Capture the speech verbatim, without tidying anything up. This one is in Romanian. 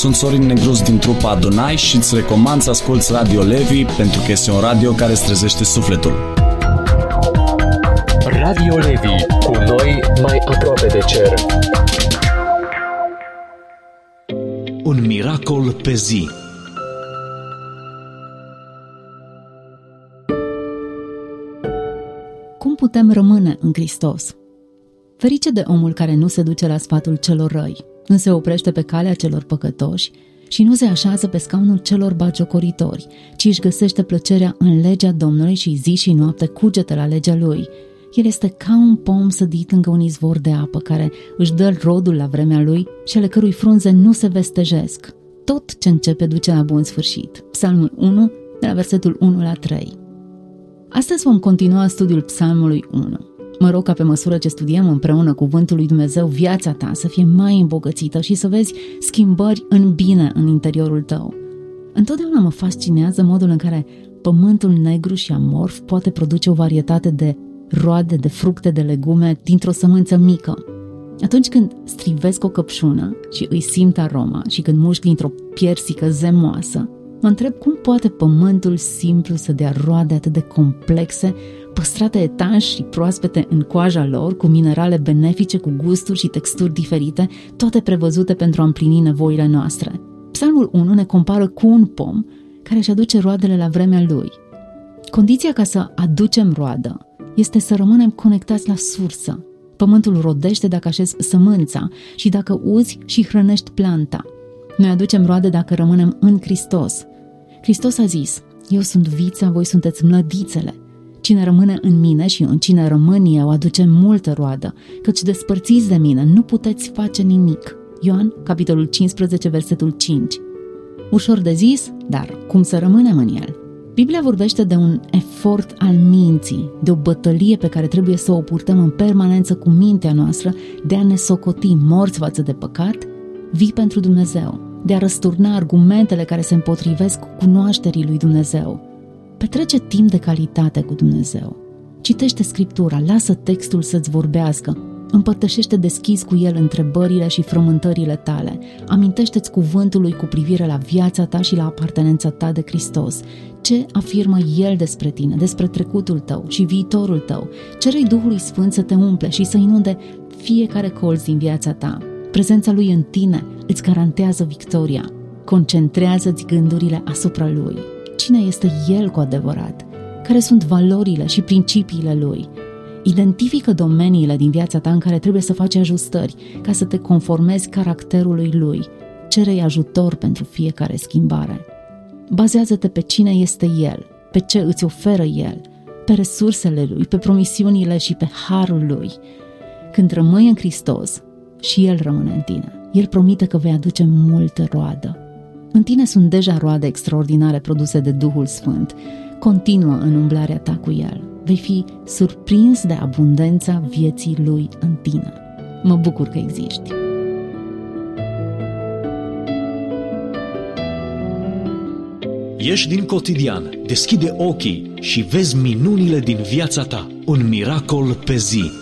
Sunt Sorin Negruz din trupa Adonai și îți recomand să asculți Radio Levi pentru că este un radio care îți trezește sufletul. Radio Levi, cu noi mai aproape de cer. Un miracol pe zi. Cum putem rămâne în Hristos? Ferice de omul care nu se duce la sfatul celor răi, nu se oprește pe calea celor păcătoși și nu se așează pe scaunul celor batjocoritori, ci își găsește plăcerea în legea Domnului și zi și noapte cugete la legea Lui. El este ca un pom sădit lângă un izvor de apă care își dă rodul la vremea lui și ale cărui frunze nu se vestejesc. Tot ce începe duce la bun sfârșit. Psalmul unu, de la versetul unu la trei. Astăzi vom continua studiul Psalmului unu. Mă rog ca pe măsură ce studiem împreună cuvântul lui Dumnezeu, viața ta să fie mai îmbogățită și să vezi schimbări în bine în interiorul tău. Întotdeauna mă fascinează modul în care pământul negru și amorf poate produce o varietate de roade, de fructe, de legume dintr-o sămânță mică. Atunci când strivesc o căpșună și îi simt aroma și când mușc dintr-o piersică zemoasă, mă întreb cum poate pământul simplu să dea roade atât de complexe, păstrate etanș și proaspete în coaja lor, cu minerale benefice, cu gusturi și texturi diferite, toate prevăzute pentru a împlini nevoile noastre. Psalmul unu ne compară cu un pom care își aduce roadele la vremea lui. Condiția ca să aducem roadă este să rămânem conectați la sursă. Pământul rodește dacă așezi sămânța și dacă uzi și hrănești planta. Noi aducem roade dacă rămânem în Hristos. Hristos a zis: eu sunt vița, voi sunteți mlădițele. Cine rămâne în mine și în cine rămân eu aduce multă roadă, căci despărțiți de mine nu puteți face nimic. Ioan, capitolul cincisprezece, versetul cinci. Ușor de zis, dar cum să rămânem în el? Biblia vorbește de un efort al minții, de o bătălie pe care trebuie să o purtăm în permanență cu mintea noastră, de a ne socoti morți față de păcat, vii pentru Dumnezeu, de a răsturna argumentele care se împotrivesc cu cunoașterii lui Dumnezeu. Petrece timp de calitate cu Dumnezeu. Citește Scriptura, lasă textul să-ți vorbească, împărtășește deschis cu el întrebările și frământările tale, amintește-ți cuvântul lui cu privire la viața ta și la apartenența ta de Hristos. Ce afirmă el despre tine, despre trecutul tău și viitorul tău? Cere-i Duhului Sfânt să te umple și să inunde fiecare colț din viața ta. Prezența lui în tine îți garantează victoria. Concentrează-ți gândurile asupra lui. Cine este el cu adevărat? Care sunt valorile și principiile lui? Identifică domeniile din viața ta în care trebuie să faci ajustări ca să te conformezi caracterului lui. Cere-i ajutor pentru fiecare schimbare. Bazează-te pe cine este el, pe ce îți oferă el, pe resursele lui, pe promisiunile și pe harul lui. Când rămâi în Hristos, și el rămâne în tine. El promite că vei aduce multă roadă. În tine sunt deja roade extraordinare produse de Duhul Sfânt. Continuă în umblarea ta cu el. Vei fi surprins de abundența vieții lui în tine. Mă bucur că existi. Ieși din cotidian, deschide ochii și vezi minunile din viața ta. Un miracol pe zi.